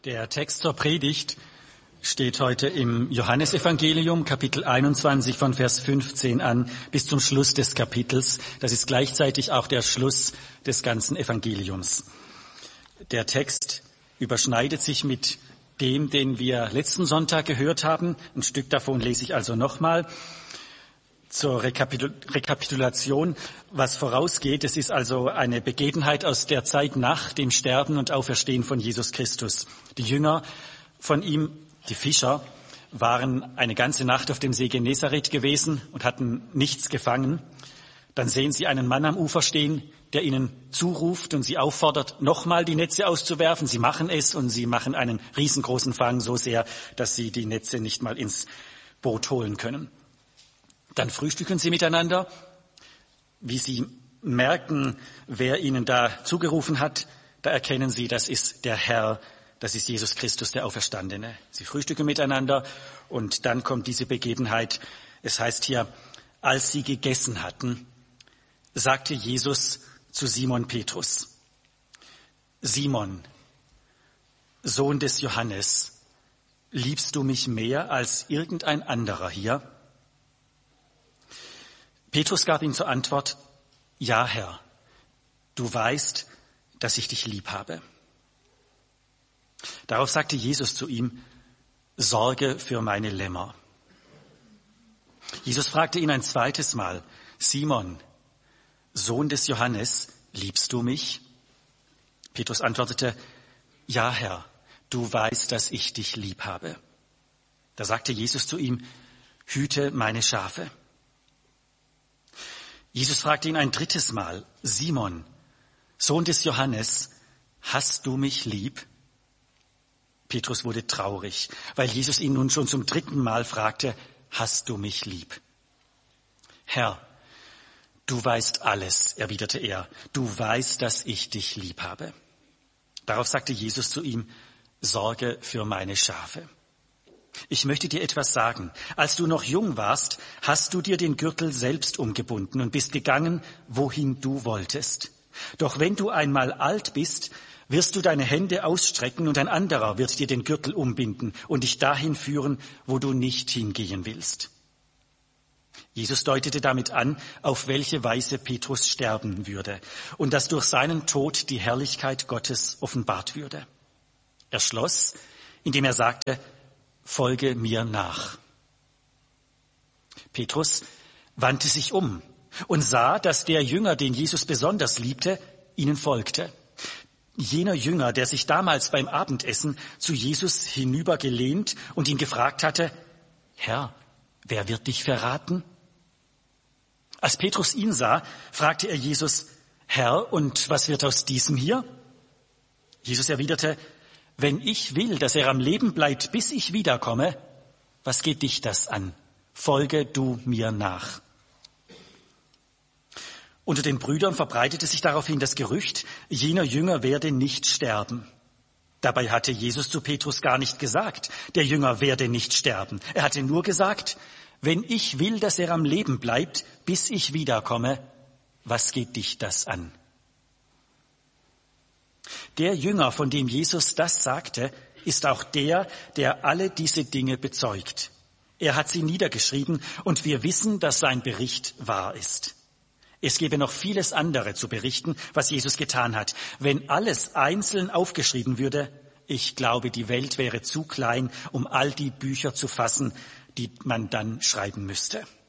Der Text zur Predigt steht heute im Johannesevangelium, Kapitel 21 von Vers 15 an bis zum Schluss des Kapitels. Das ist gleichzeitig auch der Schluss des ganzen Evangeliums. Der Text überschneidet sich mit dem, den wir letzten Sonntag gehört haben. Ein Stück davon lese ich also nochmal. Zur Rekapitulation, was vorausgeht, es ist also eine Begebenheit aus der Zeit nach dem Sterben und Auferstehen von Jesus Christus. Die Jünger von ihm, die Fischer, waren eine ganze Nacht auf dem See Genezareth gewesen und hatten nichts gefangen. Dann sehen sie einen Mann am Ufer stehen, der ihnen zuruft und sie auffordert, nochmal die Netze auszuwerfen. Sie machen es und sie machen einen riesengroßen Fang, so sehr, dass sie die Netze nicht mal ins Boot holen können. Dann frühstücken sie miteinander. Wie sie merken, wer ihnen da zugerufen hat, da erkennen sie, das ist der Herr, das ist Jesus Christus, der Auferstandene. Sie frühstücken miteinander und dann kommt diese Begebenheit. Es heißt hier, als sie gegessen hatten, sagte Jesus zu Simon Petrus: Simon, Sohn des Johannes, liebst du mich mehr als irgendein anderer hier? Petrus gab ihm zur Antwort: Ja, Herr, du weißt, dass ich dich lieb habe. Darauf sagte Jesus zu ihm: Sorge für meine Lämmer. Jesus fragte ihn ein zweites Mal: Simon, Sohn des Johannes, liebst du mich? Petrus antwortete: Ja, Herr, du weißt, dass ich dich lieb habe. Da sagte Jesus zu ihm: Hüte meine Schafe. Jesus fragte ihn ein drittes Mal: Simon, Sohn des Johannes, hast du mich lieb? Petrus wurde traurig, weil Jesus ihn nun schon zum dritten Mal fragte: Hast du mich lieb? Herr, du weißt alles, erwiderte er. Du weißt, dass ich dich lieb habe. Darauf sagte Jesus zu ihm: Sorge für meine Schafe. Ich möchte dir etwas sagen. Als du noch jung warst, hast du dir den Gürtel selbst umgebunden und bist gegangen, wohin du wolltest. Doch wenn du einmal alt bist, wirst du deine Hände ausstrecken und ein anderer wird dir den Gürtel umbinden und dich dahin führen, wo du nicht hingehen willst. Jesus deutete damit an, auf welche Weise Petrus sterben würde und dass durch seinen Tod die Herrlichkeit Gottes offenbart würde. Er schloss, indem er sagte: Folge mir nach. Petrus wandte sich um und sah, dass der Jünger, den Jesus besonders liebte, ihnen folgte. Jener Jünger, der sich damals beim Abendessen zu Jesus hinübergelehnt und ihn gefragt hatte: Herr, wer wird dich verraten? Als Petrus ihn sah, fragte er Jesus: Herr, und was wird aus diesem hier? Jesus erwiderte: Wenn ich will, dass er am Leben bleibt, bis ich wiederkomme, was geht dich das an? Folge du mir nach. Unter den Brüdern verbreitete sich daraufhin das Gerücht, jener Jünger werde nicht sterben. Dabei hatte Jesus zu Petrus gar nicht gesagt, der Jünger werde nicht sterben. Er hatte nur gesagt: Wenn ich will, dass er am Leben bleibt, bis ich wiederkomme, was geht dich das an? Der Jünger, von dem Jesus das sagte, ist auch der, der alle diese Dinge bezeugt. Er hat sie niedergeschrieben und wir wissen, dass sein Bericht wahr ist. Es gäbe noch vieles andere zu berichten, was Jesus getan hat. Wenn alles einzeln aufgeschrieben würde, ich glaube, die Welt wäre zu klein, um all die Bücher zu fassen, die man dann schreiben müsste.